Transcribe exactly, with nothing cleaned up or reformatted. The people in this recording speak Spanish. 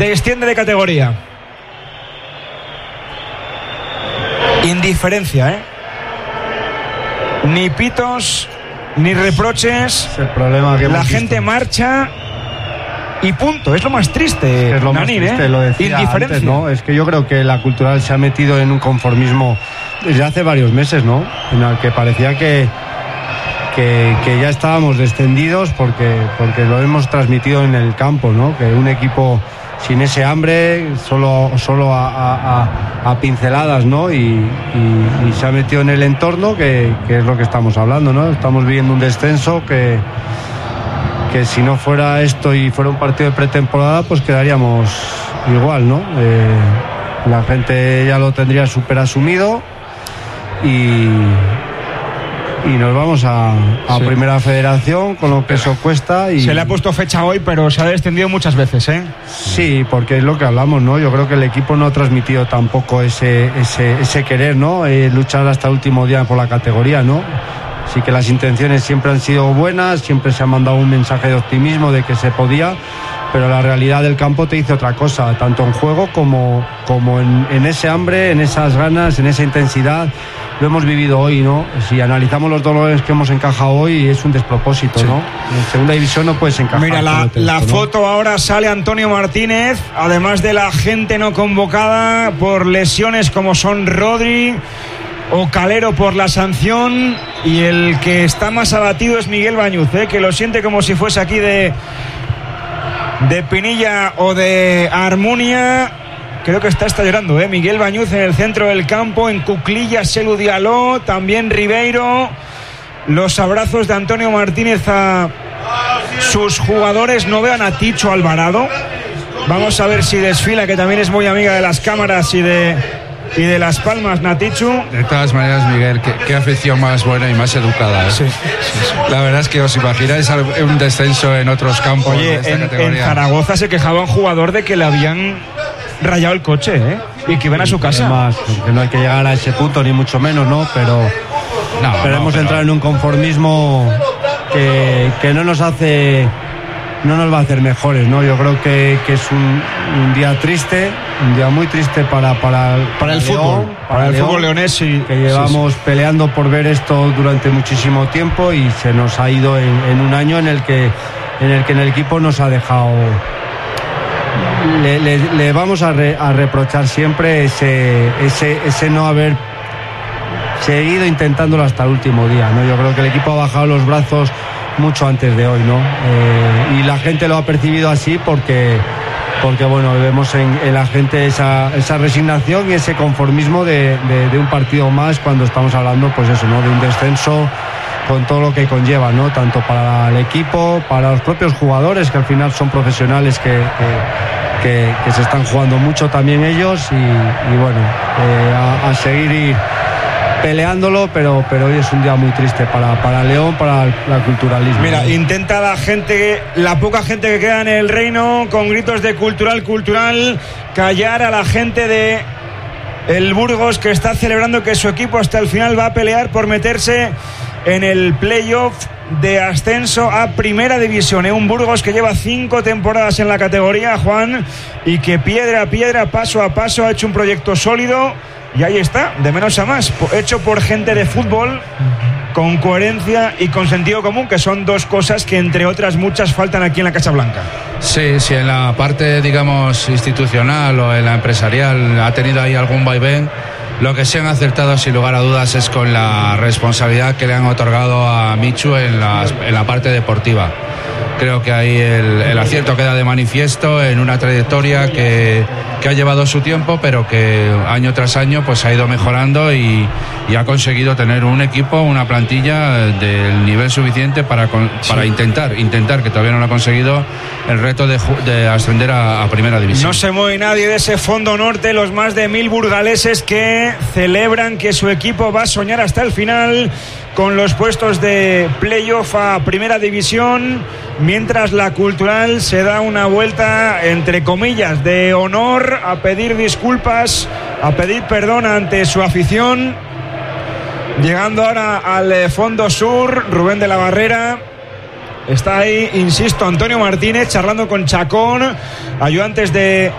desciende de categoría. Indiferencia, ¿eh? Ni pitos, ni reproches. Es el problema que la gente visto. Marcha y punto. Es lo más triste, es lo Nanín, más triste, ¿eh? Lo decía Indiferencia. Antes, ¿no? Es que yo creo que la Cultural se ha metido en un conformismo desde hace varios meses, ¿no? En el que parecía que Que, que ya estábamos descendidos porque, porque lo hemos transmitido en el campo, ¿no? Que un equipo sin ese hambre, solo, solo a, a, a pinceladas, ¿no? Y, y, y se ha metido en el entorno, que, que es lo que estamos hablando, ¿no? Estamos viviendo un descenso que, que si no fuera esto y fuera un partido de pretemporada, pues quedaríamos igual, ¿no? Eh, la gente ya lo tendría súper asumido y... y nos vamos a, a sí. Primera Federación con lo que eso cuesta y... Se le ha puesto fecha hoy, pero se ha descendido muchas veces, ¿eh? Sí, porque es lo que hablamos, ¿no? Yo creo que el equipo no ha transmitido tampoco ese, ese, ese querer, ¿no? Eh, luchar hasta el último día por la categoría, ¿no? Así que las intenciones siempre han sido buenas, siempre se ha mandado un mensaje de optimismo de que se podía, pero la realidad del campo te dice otra cosa, tanto en juego como, como en, en ese hambre, en esas ganas, en esa intensidad. Lo hemos vivido hoy, ¿no? Si analizamos los dolores que hemos encajado hoy, es un despropósito, sí. ¿no? En segunda división no puedes encajar. Mira, la, texto, la ¿no? foto ahora sale Antonio Martínez, además de la gente no convocada por lesiones como son Rodri o Calero por la sanción, y el que está más abatido es Miguel Bañuz, ¿eh? Que lo siente como si fuese aquí de, de Pinilla o de Armunia. Creo que está, está llorando, ¿eh? Miguel Bañuz en el centro del campo, en cuclillas Selu Diallo, también Ribeiro. Los abrazos de Antonio Martínez a sus jugadores. No vean a Ticho Alvarado. Vamos a ver si desfila, que también es muy amiga de las cámaras y de, y de las palmas, Natichu. De todas maneras, Miguel, qué, qué afición más buena y más educada, ¿eh? Sí, sí, sí. La verdad es que os imagináis un descenso en otros campos. Oye, de esta en, categoría. en Zaragoza se quejaba un jugador de que le habían rayado el coche, ¿eh? Y que iban a su casa. Además, que no hay que llegar a ese punto, ni mucho menos, ¿no? Pero, no, pero no, hemos pero... entrado en un conformismo que, que no nos hace, no nos va a hacer mejores, ¿no? Yo creo que, que es un, un día triste, un día muy triste para, para, para, para el León, fútbol, para, para el León, fútbol leonés, sí. Que llevamos sí, sí. peleando por ver esto durante muchísimo tiempo y se nos ha ido en, en un año en el que en el que en el equipo nos ha dejado. Le, le, le vamos a, re, a reprochar siempre ese, ese, ese no haber seguido intentándolo hasta el último día, ¿no? Yo creo que el equipo ha bajado los brazos mucho antes de hoy, ¿no? Eh, y la gente lo ha percibido así porque, porque bueno, vemos en, en la gente esa, esa resignación y ese conformismo de, de, de un partido más cuando estamos hablando, pues eso, ¿no? De un descenso con todo lo que conlleva, ¿no? Tanto para el equipo, para los propios jugadores, que al final son profesionales que, que, que, que se están jugando mucho también ellos y, y bueno, eh, a, a seguir ir peleándolo, pero, pero hoy es un día muy triste para, para León, para el, el culturalismo. Mira, ¿no? Intenta la gente, la poca gente que queda en el Reino, con gritos de cultural, cultural, callar a la gente de el Burgos, que está celebrando que su equipo hasta el final va a pelear por meterse en el playoff de ascenso a Primera División, ¿eh? Un Burgos que lleva cinco temporadas en la categoría, Juan, y que piedra a piedra, paso a paso, ha hecho un proyecto sólido. Y ahí está, de menos a más, hecho por gente de fútbol, con coherencia y con sentido común, que son dos cosas que entre otras muchas faltan aquí en la Casa Blanca. Sí, sí, en la parte, digamos, institucional o en la empresarial ha tenido ahí algún vaivén. Lo que sí han acertado, sin lugar a dudas, es con la responsabilidad que le han otorgado a Michu en la, en la parte deportiva. Creo que ahí el, el acierto queda de manifiesto en una trayectoria que, que ha llevado su tiempo, pero que año tras año pues ha ido mejorando y, y ha conseguido tener un equipo, una plantilla del nivel suficiente para, para sí. intentar, intentar, que todavía no lo ha conseguido, el reto de, de ascender a, a Primera División. No se mueve nadie de ese fondo norte, los más de mil burgaleses que celebran que su equipo va a soñar hasta el final con los puestos de playoff a Primera División, mientras la Cultural se da una vuelta, entre comillas, de honor, a pedir disculpas, a pedir perdón ante su afición. Llegando ahora al fondo sur, Rubén de la Barrera, Está ahí, insisto, Antonio Martínez charlando con Chacón, ayudantes de